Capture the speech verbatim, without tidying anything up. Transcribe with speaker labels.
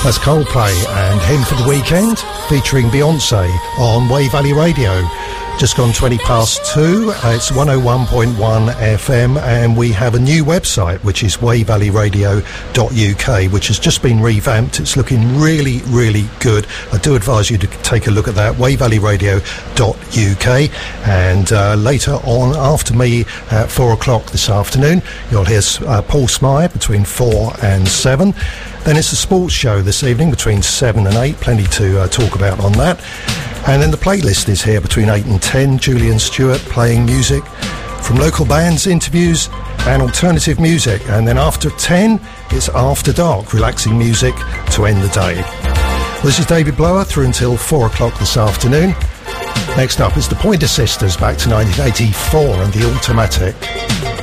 Speaker 1: That's Coldplay and Him for the Weekend, featuring Beyonce on Wave Valley Radio. Just gone twenty past two. Uh, it's one oh one point one F M, and we have a new website, which is wave valley radio dot U K, which has just been revamped. It's looking really, really good. I do advise you to take a look at that, wave valley radio dot U K. And uh, later on, after me at four o'clock this afternoon, you'll hear uh, Paul Smythe between four and seven. Then it's a sports show this evening between seven and eight. Plenty to uh, talk about on that. And then the playlist is here between eight and ten. Julian Stewart playing music from local bands, interviews and alternative music. And then after ten, it's After Dark, relaxing music to end the day. Well, this is David Blower through until four o'clock this afternoon. Next up is the Pointer Sisters, back to nineteen eighty-four and the Automatic.